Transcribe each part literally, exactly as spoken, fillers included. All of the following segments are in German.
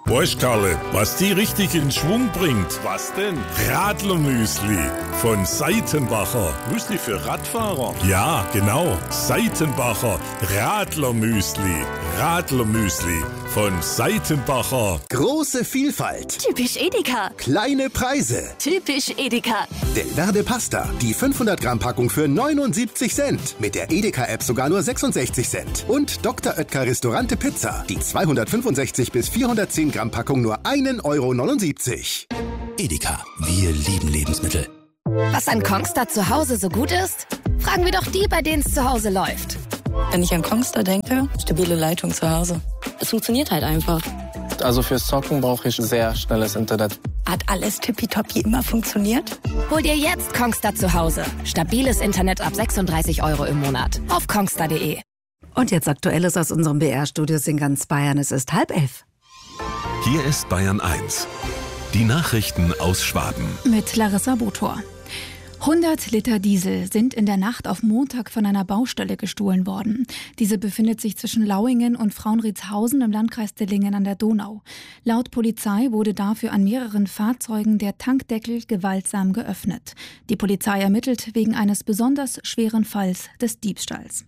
Weißt Karle, was die richtig in Schwung bringt? Was denn? Radlermüsli von Seitenbacher. Müsli für Radfahrer? Ja, genau. Seitenbacher Radlermüsli. Radlermüsli von Seitenbacher. Große Vielfalt. Typisch Edeka. Kleine Preise. Typisch Edeka. Delverde Pasta. Die fünfhundert Gramm Packung für neunundsiebzig Cent. Mit der Edeka-App sogar nur sechsundsechzig Cent. Und Doktor Oetker Restaurante Pizza. Die zweihundertfünfundsechzig bis vierhundertzehn Gramm Packung nur ein Euro neunundsiebzig. Edeka. Wir lieben Lebensmittel. Was an Kongstar zu Hause so gut ist? Fragen wir doch die, bei denen es zu Hause läuft. Wenn ich an Kongstar denke, stabile Leitung zu Hause. Es funktioniert halt einfach. Also fürs Zocken brauche ich sehr schnelles Internet. Hat alles tippitoppi immer funktioniert? Hol dir jetzt Kongstar zu Hause. Stabiles Internet ab sechsunddreißig Euro im Monat. Auf kongstar punkt de. Und jetzt Aktuelles aus unserem B R-Studios in ganz Bayern. Es ist halb elf. Hier ist Bayern eins. Die Nachrichten aus Schwaben. Mit Larissa Botor. hundert Liter Diesel sind in der Nacht auf Montag von einer Baustelle gestohlen worden. Diese befindet sich zwischen Lauingen und Frauenriedshausen im Landkreis Dillingen an der Donau. Laut Polizei wurde dafür an mehreren Fahrzeugen der Tankdeckel gewaltsam geöffnet. Die Polizei ermittelt wegen eines besonders schweren Falls des Diebstahls.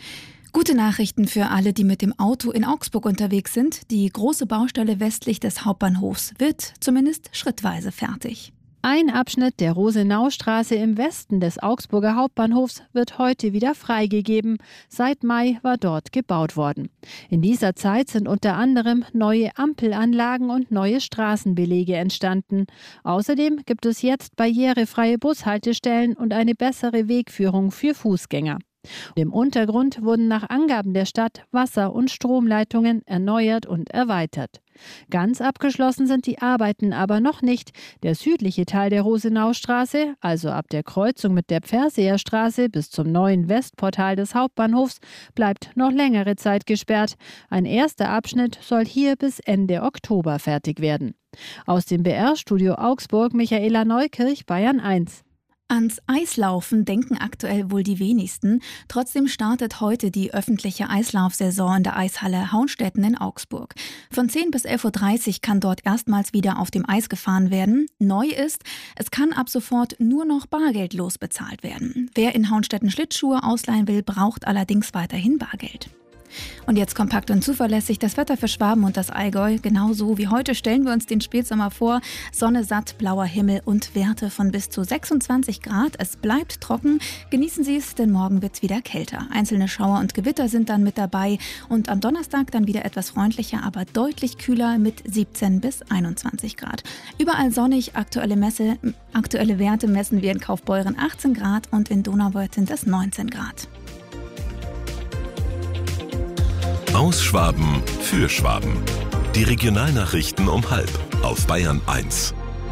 Gute Nachrichten für alle, die mit dem Auto in Augsburg unterwegs sind. Die große Baustelle westlich des Hauptbahnhofs wird zumindest schrittweise fertig. Ein Abschnitt der Rosenaustraße im Westen des Augsburger Hauptbahnhofs wird heute wieder freigegeben. Seit Mai war dort gebaut worden. In dieser Zeit sind unter anderem neue Ampelanlagen und neue Straßenbelege entstanden. Außerdem gibt es jetzt barrierefreie Bushaltestellen und eine bessere Wegführung für Fußgänger. Im Untergrund wurden nach Angaben der Stadt Wasser- und Stromleitungen erneuert und erweitert. Ganz abgeschlossen sind die Arbeiten aber noch nicht. Der südliche Teil der Rosenaustraße, also ab der Kreuzung mit der Pferseerstraße bis zum neuen Westportal des Hauptbahnhofs, bleibt noch längere Zeit gesperrt. Ein erster Abschnitt soll hier bis Ende Oktober fertig werden. Aus dem B R-Studio Augsburg, Michaela Neukirch, Bayern eins. Ans Eislaufen denken aktuell wohl die wenigsten. Trotzdem startet heute die öffentliche Eislaufsaison in der Eishalle Haunstetten in Augsburg. Von zehn bis elf Uhr dreißig kann dort erstmals wieder auf dem Eis gefahren werden. Neu ist, es kann ab sofort nur noch bargeldlos bezahlt werden. Wer in Haunstetten Schlittschuhe ausleihen will, braucht allerdings weiterhin Bargeld. Und jetzt kompakt und zuverlässig das Wetter für Schwaben und das Allgäu. Genauso wie heute stellen wir uns den Spätsommer vor. Sonne satt, blauer Himmel und Werte von bis zu sechsundzwanzig Grad. Es bleibt trocken. Genießen Sie es, denn morgen wird es wieder kälter. Einzelne Schauer und Gewitter sind dann mit dabei. Und am Donnerstag dann wieder etwas freundlicher, aber deutlich kühler mit siebzehn bis einundzwanzig Grad. Überall sonnig. Aktuelle, Messe, aktuelle Werte messen wir in Kaufbeuren achtzehn Grad und in Donauwörth sind es neunzehn Grad. Aus Schwaben für Schwaben. Die Regionalnachrichten um halb auf Bayern eins.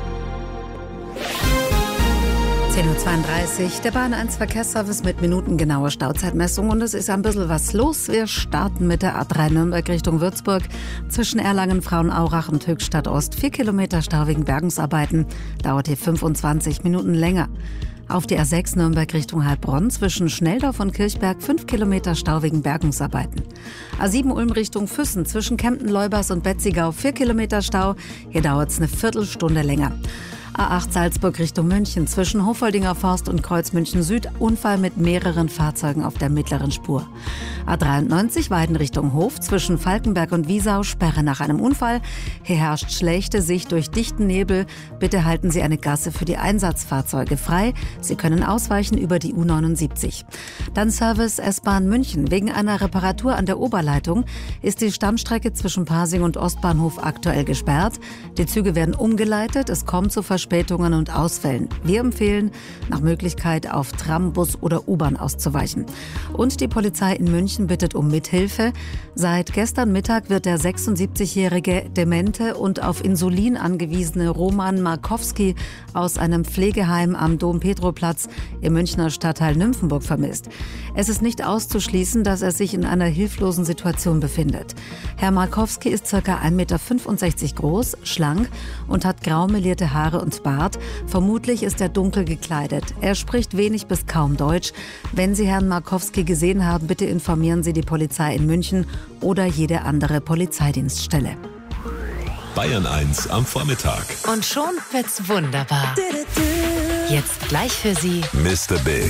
zehn Uhr zweiunddreißig, der Bayern eins Verkehrsservice mit minutengenauer Stauzeitmessung und es ist ein bisschen was los. Wir starten mit der A drei Nürnberg Richtung Würzburg. Zwischen Erlangen, Frauenaurach und Höchstadt Ost vier Kilometer Stau wegen Bergungsarbeiten. Dauert hier fünfundzwanzig Minuten länger. Auf die A sechs Nürnberg Richtung Heilbronn zwischen Schnelldorf und Kirchberg fünf Kilometer Stau wegen Bergungsarbeiten. A sieben Ulm Richtung Füssen zwischen Kempten-Leubers und Betzigau vier Kilometer Stau. Hier dauert es eine Viertelstunde länger. A acht Salzburg Richtung München zwischen Hofoldinger Forst und Kreuz München Süd Unfall mit mehreren Fahrzeugen auf der mittleren Spur. A dreiundneunzig Weiden Richtung Hof zwischen Falkenberg und Wiesau Sperre nach einem Unfall. Hier herrscht schlechte Sicht durch dichten Nebel. Bitte halten Sie eine Gasse für die Einsatzfahrzeuge frei. Sie können ausweichen über die U neunundsiebzig. Dann Service S-Bahn München. Wegen einer Reparatur an der Oberleitung ist die Stammstrecke zwischen Pasing und Ostbahnhof aktuell gesperrt. Die Züge werden umgeleitet. Es kommt zu Verspätungen und Ausfällen. Wir empfehlen, nach Möglichkeit auf Tram, Bus oder U-Bahn auszuweichen. Und die Polizei in München bittet um Mithilfe. Seit gestern Mittag wird der sechsundsiebzigjährige demente und auf Insulin angewiesene Roman Markowski aus einem Pflegeheim am Dom-Pedro-Platz im Münchner Stadtteil Nymphenburg vermisst. Es ist nicht auszuschließen, dass er sich in einer hilflosen Situation befindet. Herr Markowski ist ca. ein Meter fünfundsechzig groß, schlank und hat grau melierte Haare und Bart. Vermutlich ist er dunkel gekleidet. Er spricht wenig bis kaum Deutsch. Wenn Sie Herrn Markowski gesehen haben, bitte informieren Sie die Polizei in München oder jede andere Polizeidienststelle. Bayern eins am Vormittag. Und schon wird's wunderbar. Jetzt gleich für Sie Mister Big.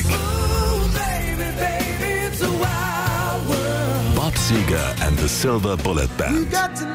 Bob Seger and the Silver Bullet Band.